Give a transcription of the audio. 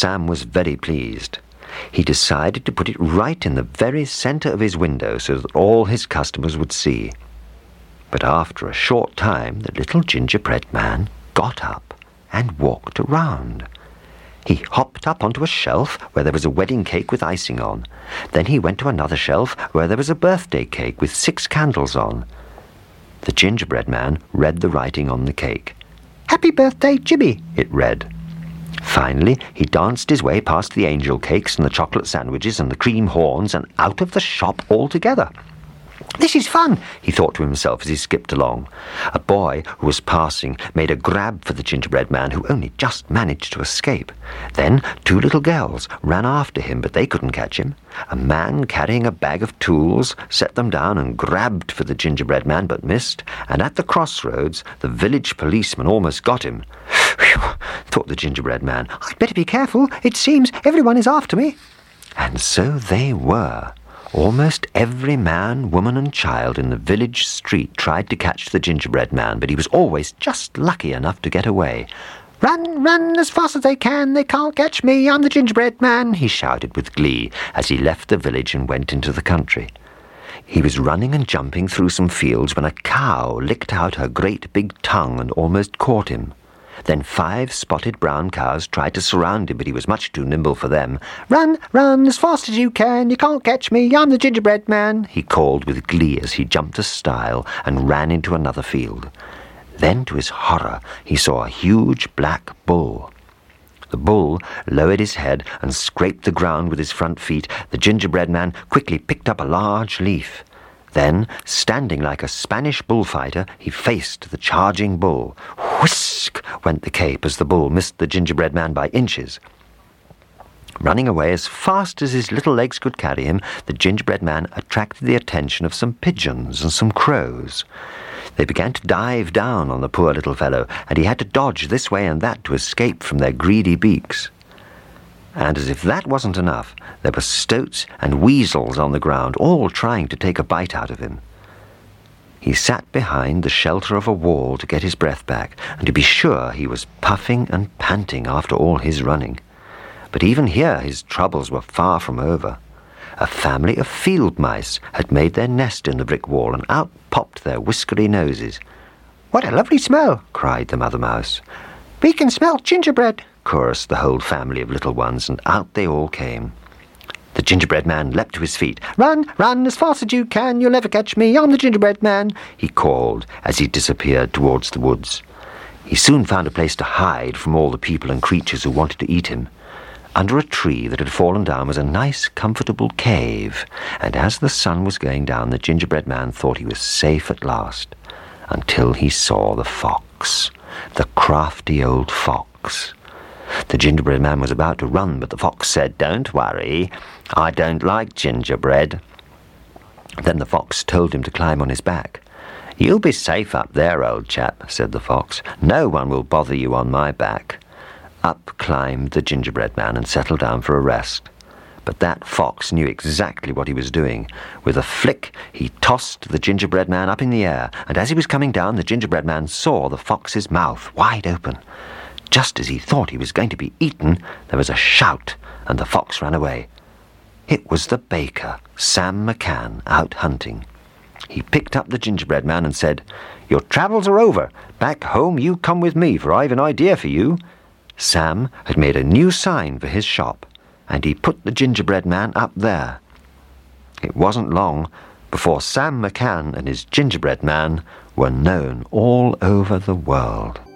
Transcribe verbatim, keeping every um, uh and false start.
Sam was very pleased. He decided to put it right in the very centre of his window so that all his customers would see. But after a short time, the little gingerbread man got up and walked around. He hopped up onto a shelf where there was a wedding cake with icing on. Then he went to another shelf where there was a birthday cake with six candles on. The gingerbread man read the writing on the cake. "Happy birthday, Jimmy," it read. Finally, he danced his way past the angel cakes and the chocolate sandwiches and the cream horns and out of the shop altogether. "This is fun," he thought to himself as he skipped along. A boy who was passing made a grab for the gingerbread man, who only just managed to escape. Then two little girls ran after him, but they couldn't catch him. A man carrying a bag of tools set them down and grabbed for the gingerbread man, but missed. And at the crossroads, the village policeman almost got him. "Phew," thought the gingerbread man. "I'd better be careful. It seems everyone is after me." And so they were. Almost every man, woman and child in the village street tried to catch the gingerbread man, but he was always just lucky enough to get away. "Run, run as fast as they can, they can't catch me, I'm the gingerbread man," he shouted with glee as he left the village and went into the country. He was running and jumping through some fields when a cow licked out her great big tongue and almost caught him. Then five spotted brown cows tried to surround him, but he was much too nimble for them. "Run, run, as fast as you can, you can't catch me, I'm the gingerbread man," he called with glee as he jumped a stile and ran into another field. Then, to his horror, he saw a huge black bull. The bull lowered his head and scraped the ground with his front feet. The gingerbread man quickly picked up a large leaf. Then, standing like a Spanish bullfighter, he faced the charging bull. Whisk went the cape as the bull missed the gingerbread man by inches. Running away as fast as his little legs could carry him, the gingerbread man attracted the attention of some pigeons and some crows. They began to dive down on the poor little fellow, and he had to dodge this way and that to escape from their greedy beaks. And as if that wasn't enough, there were stoats and weasels on the ground, all trying to take a bite out of him. He sat behind the shelter of a wall to get his breath back, and to be sure he was puffing and panting after all his running. But even here his troubles were far from over. A family of field mice had made their nest in the brick wall, and out popped their whiskery noses. "What a lovely smell!" cried the mother mouse. "We can smell gingerbread," chorused the whole family of little ones, and out they all came. The gingerbread man leapt to his feet. "Run, run, as fast as you can, you'll never catch me, I'm the gingerbread man," he called as he disappeared towards the woods. He soon found a place to hide from all the people and creatures who wanted to eat him. Under a tree that had fallen down was a nice, comfortable cave, and as the sun was going down, the gingerbread man thought he was safe at last, until he saw the fox, the crafty old fox. The gingerbread man was about to run, but the fox said, "Don't worry, I don't like gingerbread." Then the fox told him to climb on his back. "You'll be safe up there, old chap," said the fox. "No one will bother you on my back." Up climbed the gingerbread man and settled down for a rest. But that fox knew exactly what he was doing. With a flick, he tossed the gingerbread man up in the air, and as he was coming down, the gingerbread man saw the fox's mouth wide open. Just as he thought he was going to be eaten, there was a shout, and the fox ran away. It was the baker, Sam McCann, out hunting. He picked up the gingerbread man and said, "Your travels are over. Back home you come with me, for I've an idea for you." Sam had made a new sign for his shop, and he put the gingerbread man up there. It wasn't long before Sam McCann and his gingerbread man were known all over the world.